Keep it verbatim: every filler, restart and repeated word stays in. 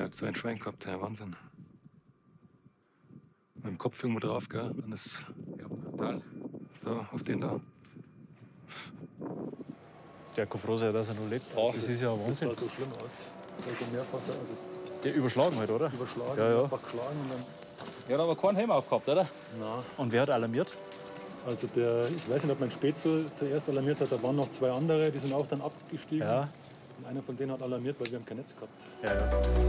hat so ein Schwein gehabt, ja, Wahnsinn. Mit dem Kopf irgendwo drauf, gell? Dann ist. Ja, brutal. Da, auf den da. Der kann froh sein, dass er noch lebt. Oh, das, das ist ja ein Wahnsinn. Das sah so schlimm aus. Also mehrfach, also es Der überschlagen halt, oder? überschlagen, Ja, ja. mehrfach geschlagen und dann. Der hat aber keinen Helm aufgehabt, oder? Na, Und wer hat alarmiert? also der, ich weiß nicht, ob mein Spätzle zuerst alarmiert hat, da waren noch zwei andere, die sind auch dann abgestiegen. Ja. Und einer von denen hat alarmiert, weil wir haben kein Netz gehabt. Ja, ja.